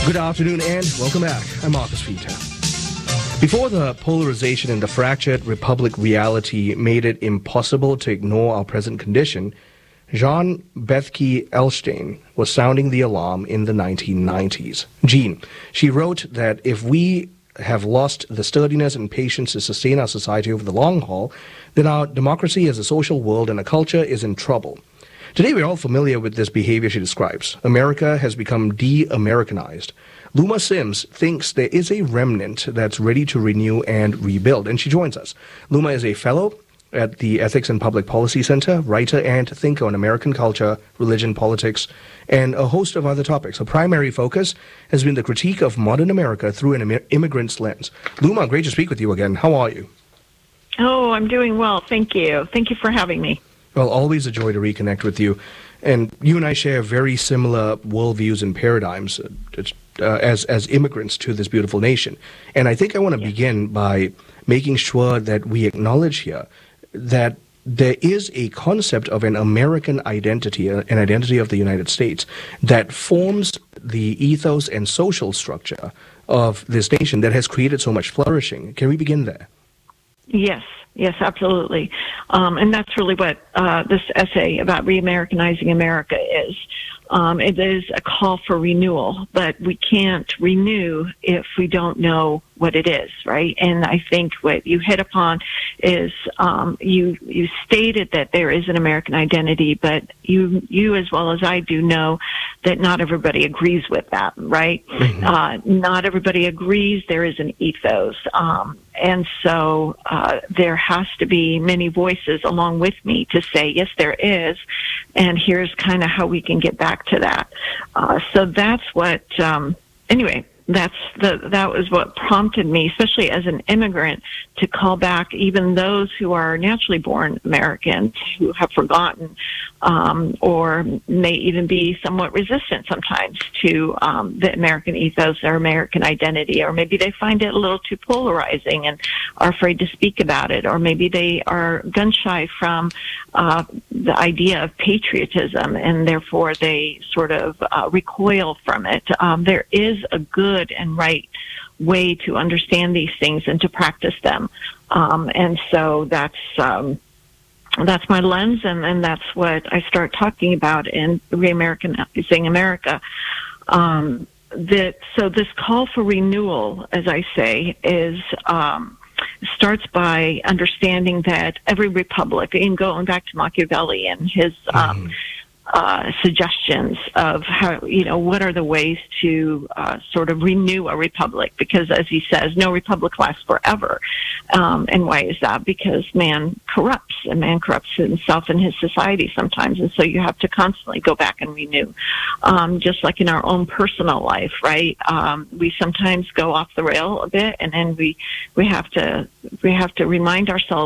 Good afternoon and welcome back. I'm Marcus Peter. Before the polarization and the fractured republic reality made it impossible to ignore our present condition, Jean Bethke Elshtain was sounding the alarm in the 1990s. Jean, she wrote that if we have lost the sturdiness and patience to sustain our society over the long haul, then our democracy as a social world and a culture is in trouble. Today we're all familiar with this behavior she describes. America has become de-Americanized. Luma Sims thinks there is a remnant that's ready to renew and rebuild, and she joins us. Luma is a fellow at the Ethics and Public Policy Center, writer and thinker on American culture, religion, politics, and a host of other topics. Her primary focus has been the critique of modern America through an immigrant's lens. Luma, great to speak with you again. How are you? Oh, I'm doing well. Thank you. Thank you for having me. Well, always a joy to reconnect with you. And you and I share very similar worldviews and paradigms as immigrants to this beautiful nation. And I think I want to begin by making sure that we acknowledge here that there is a concept of an American identity, an identity of the United States, that forms the ethos and social structure of this nation that has created so much flourishing. Can we begin there? Yes, absolutely. And that's really what this essay about re-Americanizing America is. It is a call for renewal, but we can't renew if we don't know what it is, right? And I think what you hit upon is you stated that there is an American identity, but you as well as I do know that not everybody agrees with that, right? Mm-hmm. Not everybody agrees. There is an ethos. And so there has to be many voices along with me to say, yes, there is, and here's kind of how we can get back to that. So that's what, anyway, that was what prompted me, especially as an immigrant, to call back even those who are naturally born Americans who have forgotten or may even be somewhat resistant sometimes to the American ethos or American identity, or maybe they find it a little too polarizing and are afraid to speak about it, or maybe they are gun-shy from the idea of patriotism and therefore they sort of recoil from it. There is a good and right way to understand these things and to practice them. And so that's my lens, and that's what I start talking about in Re-Americanizing America. So this call for renewal, as I say, is starts by understanding that every republic, and going back to Machiavelli and his suggestions of how, what are the ways to sort of renew a republic, because as he says, no republic lasts forever. And why is that? Because man corrupts, and man corrupts himself and his society sometimes, and so you have to constantly go back and renew. Just like in our own personal life, right? We sometimes go off the rail a bit, and then we have to remind ourselves